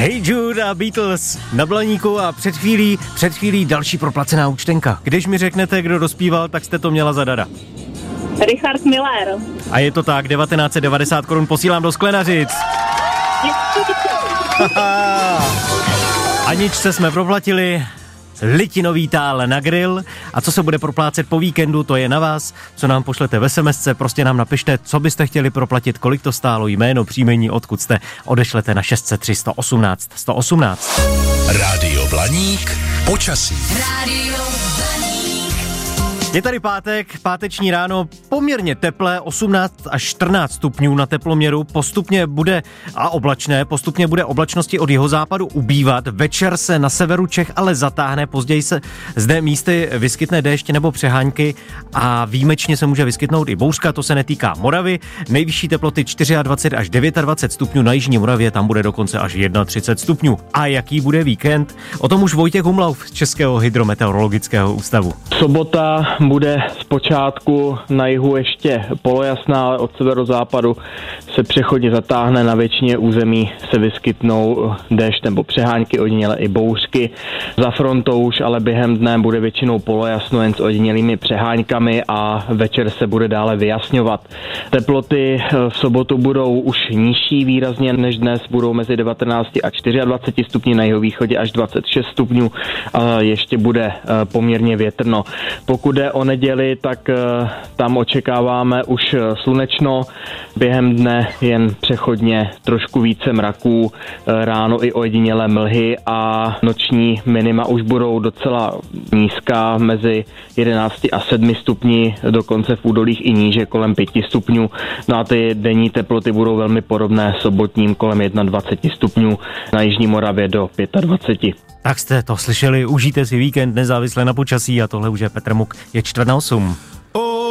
Hey Jude a Beatles na Blaníku a před chvílí další proplacená účtenka. Když mi řeknete, kdo dospíval, tak jste to měla zadara. Richard Miller. A je to tak, 1990 korun posílám do Sklenařic. Aničce jsme proplatili, litinový tál na grill. A co se bude proplácet po víkendu, to je na vás. Co nám pošlete v SMSce, prostě nám napište, co byste chtěli proplatit, kolik to stálo, jméno, příjmení, odkud jste, odešlete na 603 118 118. Rádio Blaník, počasí. Rádio Blaník. Je tady páteční ráno, poměrně teplé, 18 až 14 stupňů na teploměru, postupně bude oblačnosti od jihozápadu ubývat, večer se na severu Čech ale zatáhne, později se zde místy vyskytne déšť nebo přehánky a výjimečně se může vyskytnout i bouřka, to se netýká Moravy, nejvyšší teploty 24 až 29 stupňů, na jižní Moravě tam bude dokonce až 31 stupňů. A jaký bude víkend? O tom už Vojtěch Humlauf z Českého hydrometeorologického ústavu. Sobota bude zpočátku na jihu ještě polojasná, ale od severozápadu se přechodně zatáhne, na většině území se vyskytnou déšť nebo přehánky, ojediněle i bouřky. Za frontou už ale během dne bude většinou polojasno jen s ojedinělými přeháňkami a večer se bude dále vyjasňovat. Teploty v sobotu budou už nižší výrazně než dnes, budou mezi 19 a 24 stupni, na jihovýchodě až 26 stupňů, a ještě bude poměrně větrno. Pokud jde o neděli, tak tam očekáváme už slunečno, během dne jen přechodně trošku více mraků, ráno i ojedinělé mlhy a noční minima už budou docela nízká, mezi 11 a 7 stupni, dokonce v údolích i níže kolem 5 stupňů. No a ty denní teploty budou velmi podobné sobotním kolem 21 stupňů, na jižní Moravě do 25. Tak jste to slyšeli, užijte si víkend nezávisle na počasí a tohle už je Petr Muk, je 7:45.